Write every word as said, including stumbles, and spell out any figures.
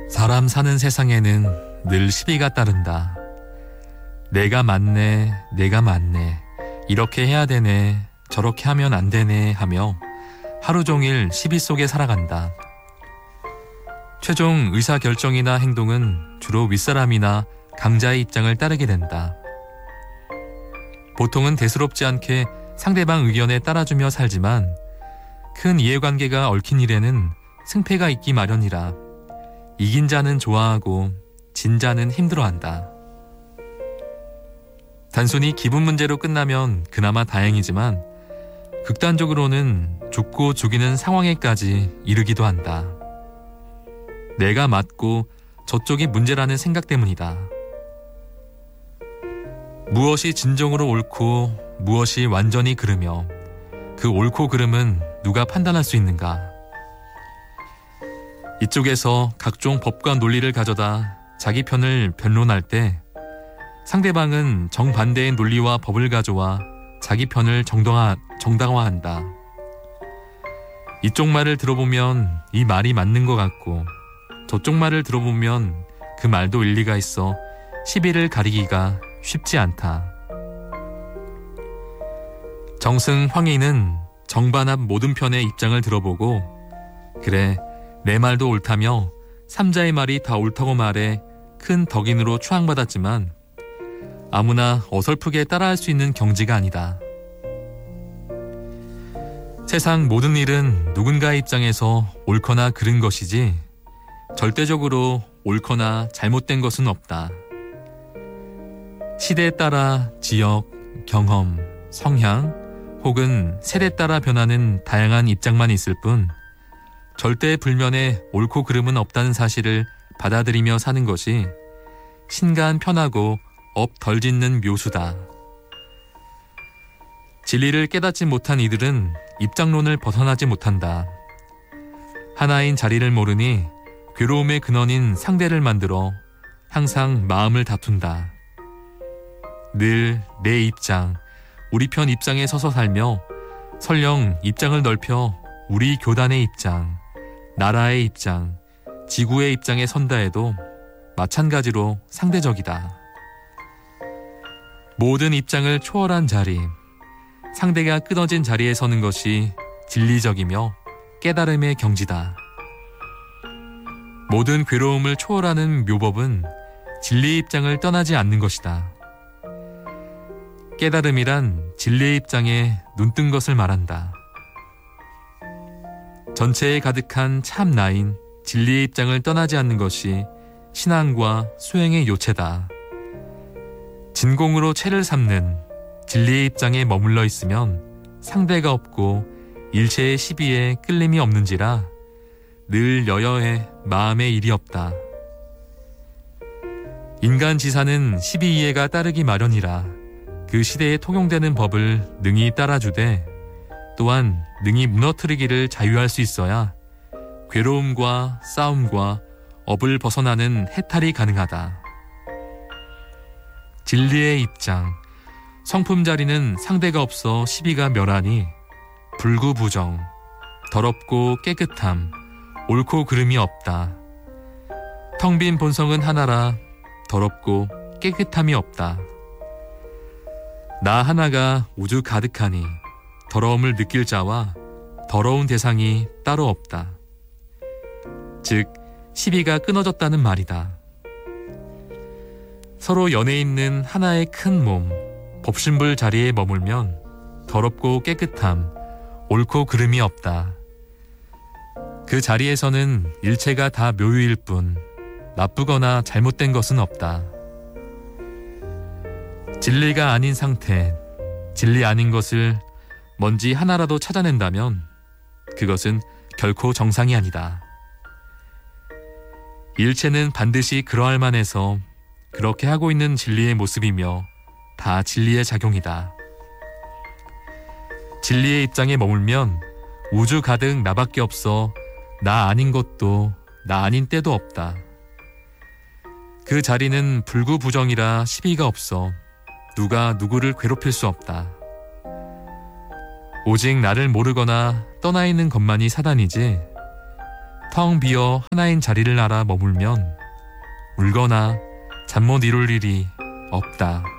사람 사는 세상에는 늘 시비가 따른다. 내가 맞네, 내가 맞네, 이렇게 해야 되네, 저렇게 하면 안 되네 하며 하루 종일 시비 속에 살아간다. 최종 의사결정이나 행동은 주로 윗사람이나 강자의 입장을 따르게 된다. 보통은 대수롭지 않게 상대방 의견에 따라주며 살지만 큰 이해관계가 얽힌 일에는 승패가 있기 마련이라 이긴 자는 좋아하고 진 자는 힘들어한다. 단순히 기분 문제로 끝나면 그나마 다행이지만 극단적으로는 죽고 죽이는 상황에까지 이르기도 한다. 내가 맞고 저쪽이 문제라는 생각 때문이다. 무엇이 진정으로 옳고 무엇이 완전히 그르며 그 옳고 그름은 누가 판단할 수 있는가? 이쪽에서 각종 법과 논리를 가져다 자기 편을 변론할 때 상대방은 정반대의 논리와 법을 가져와 자기 편을 정당화, 정당화한다. 이쪽 말을 들어보면 이 말이 맞는 것 같고 저쪽 말을 들어보면 그 말도 일리가 있어 시비를 가리기가 쉽지 않다. 정승 황희는 정반합 모든 편의 입장을 들어보고 그래, 내 말도 옳다며 삼자의 말이 다 옳다고 말해 큰 덕인으로 추앙받았지만 아무나 어설프게 따라할 수 있는 경지가 아니다. 세상 모든 일은 누군가의 입장에서 옳거나 그른 것이지 절대적으로 옳거나 잘못된 것은 없다. 시대에 따라 지역, 경험, 성향 혹은 세대에 따라 변하는 다양한 입장만 있을 뿐 절대 불면에 옳고 그름은 없다는 사실을 받아들이며 사는 것이 신간 편하고 업 덜 짓는 묘수다. 진리를 깨닫지 못한 이들은 입장론을 벗어나지 못한다. 하나인 자리를 모르니 괴로움의 근원인 상대를 만들어 항상 마음을 다툰다. 늘 내 입장, 우리 편 입장에 서서 살며 설령 입장을 넓혀 우리 교단의 입장, 나라의 입장, 지구의 입장에 선다 해도 마찬가지로 상대적이다. 모든 입장을 초월한 자리, 상대가 끊어진 자리에 서는 것이 진리적이며 깨달음의 경지다. 모든 괴로움을 초월하는 묘법은 진리의 입장을 떠나지 않는 것이다. 깨달음이란 진리의 입장에 눈뜬 것을 말한다. 전체에 가득한 참 나인 진리의 입장을 떠나지 않는 것이 신앙과 수행의 요체다. 진공으로 채를 삼는 진리의 입장에 머물러 있으면 상대가 없고 일체의 시비에 끌림이 없는지라 늘 여여해 마음에 일이 없다. 인간 지사는 시비이해가 따르기 마련이라 그 시대에 통용되는 법을 능히 따라주되 또한 능히 무너뜨리기를 자유할 수 있어야 괴로움과 싸움과 업을 벗어나는 해탈이 가능하다. 진리의 입장, 성품 자리는 상대가 없어 시비가 멸하니 불구부정, 더럽고 깨끗함, 옳고 그름이 없다. 텅 빈 본성은 하나라 더럽고 깨끗함이 없다. 나 하나가 우주 가득하니 더러움을 느낄 자와 더러운 대상이 따로 없다. 즉, 시비가 끊어졌다는 말이다. 서로 연해 있는 하나의 큰 몸, 법신불 자리에 머물면 더럽고 깨끗함, 옳고 그름이 없다. 그 자리에서는 일체가 다 묘유일 뿐 나쁘거나 잘못된 것은 없다. 진리가 아닌 상태, 진리 아닌 것을 뭔지 하나라도 찾아낸다면 그것은 결코 정상이 아니다. 일체는 반드시 그러할 만해서 그렇게 하고 있는 진리의 모습이며 다 진리의 작용이다. 진리의 입장에 머물면 우주 가득 나밖에 없어 나 아닌 것도 나 아닌 때도 없다. 그 자리는 불구부정이라 시비가 없어 누가 누구를 괴롭힐 수 없다. 오직 나를 모르거나 떠나 있는 것만이 사단이지 텅 비어 하나인 자리를 알아 머물면 울거나 잠 못 이룰 일이 없다.